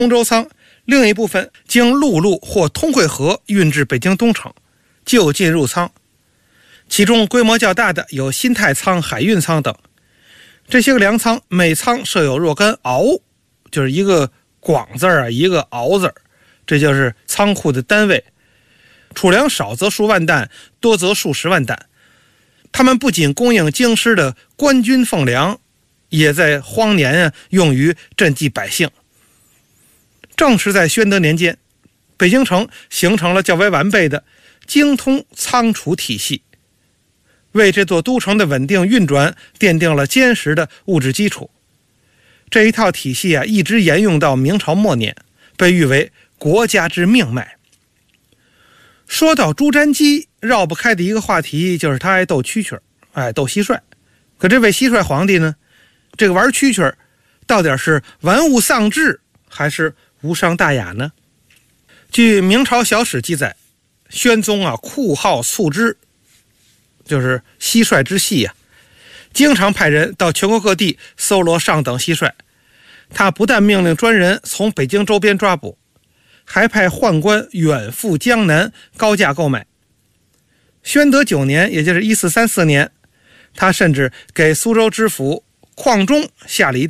通州仓，另一部分经陆路或通惠河运至北京东城，就近入仓。其中规模较大的有新泰仓、海运仓等。这些个粮仓每仓设有若干敖，就是一个广字啊，一个敖字，这就是仓库的单位。储粮少则数万担，多则数十万担。他们不仅供应京师的官军俸粮，也在荒年用于赈济百姓。正是在宣德年间，北京城形成了较为完备的精通仓储体系，为这座都城的稳定运转奠定了坚实的物质基础。这一套体系一直沿用到明朝末年，被誉为国家之命脉。说到朱瞻基，绕不开的一个话题就是他爱斗蛐蛐，斗蟋蟀。可这位蟋蟀皇帝呢，这个玩蛐蛐到底是玩物丧志还是无伤大雅呢？据明朝小史记载，宣宗酷好促织，就是蟋蟀之戏经常派人到全国各地搜罗上等蟋蟀。他不但命令专人从北京周边抓捕，还派宦官远赴江南高价购买。宣德9年，也就是1434年，他甚至给苏州知府邝中下了一